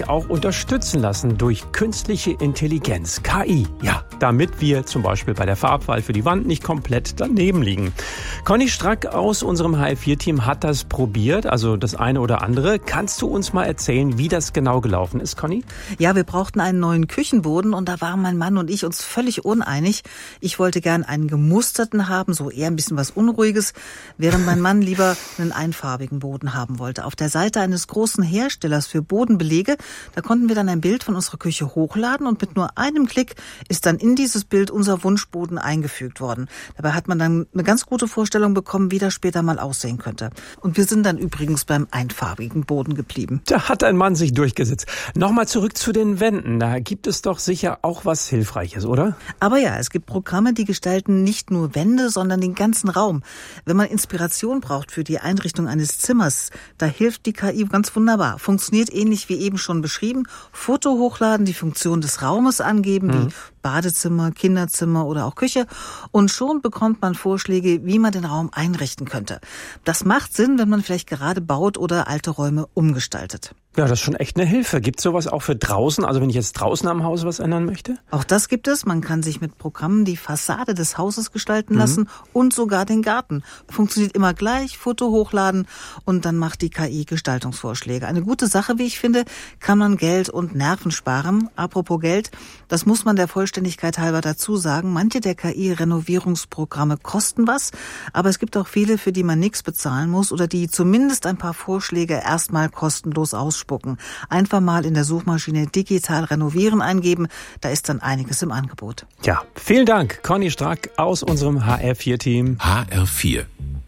sich auch unterstützen lassen durch künstliche Intelligenz, KI. Ja, damit wir zum Beispiel bei der Farbwahl für die Wand nicht komplett daneben liegen. Conny Strack aus unserem HR4-Team hat das probiert, also das eine oder andere. Kannst du uns mal erzählen, wie das genau gelaufen ist, Conny? Ja, wir brauchten einen neuen Küchenboden und da waren mein Mann und ich uns völlig uneinig. Ich wollte gern einen gemusterten haben, so eher ein bisschen was Unruhiges, während mein Mann lieber einen einfarbigen Boden haben wollte. Auf der Seite eines großen Herstellers für Bodenbelege, da konnten wir dann ein Bild von unserer Küche hochladen und mit nur einem Klick ist dann in dieses Bild unser Wunschboden eingefügt worden. Dabei hat man dann eine ganz gute Vorstellung bekommen, wie das später mal aussehen könnte. Und wir sind dann übrigens beim einfarbigen Boden geblieben. Da hat ein Mann sich durchgesetzt. Nochmal zurück zu den Wänden. Da gibt es doch sicher auch was Hilfreiches, oder? Aber ja, es gibt Programme, die gestalten nicht nur Wände, sondern den ganzen Raum. Wenn man Inspiration braucht für die Einrichtung eines Zimmers, da hilft die KI ganz wunderbar. Funktioniert ähnlich wie eben schon beschrieben. Foto hochladen, die Funktion des Raumes angeben, wie Badezimmer, Kinderzimmer oder auch Küche. Und schon bekommt man Vorschläge, wie man den Raum einrichten könnte. Das macht Sinn, wenn man vielleicht gerade baut oder alte Räume umgestaltet. Ja, das ist schon echt eine Hilfe. Gibt es sowas auch für draußen? Also wenn ich jetzt draußen am Haus was ändern möchte? Auch das gibt es. Man kann sich mit Programmen die Fassade des Hauses gestalten lassen und sogar den Garten. Funktioniert immer gleich, Foto hochladen und dann macht die KI Gestaltungsvorschläge. Eine gute Sache, wie ich finde, kann man Geld und Nerven sparen. Apropos Geld, das muss man der Vollständigkeit halber dazu sagen. Manche der KI-Renovierungsprogramme kosten was, aber es gibt auch viele, für die man nichts bezahlen muss oder die zumindest ein paar Vorschläge erstmal kostenlos ausspucken. Einfach mal in der Suchmaschine digital renovieren eingeben, da ist dann einiges im Angebot. Ja, vielen Dank, Conny Strack aus unserem HR4-Team. HR4,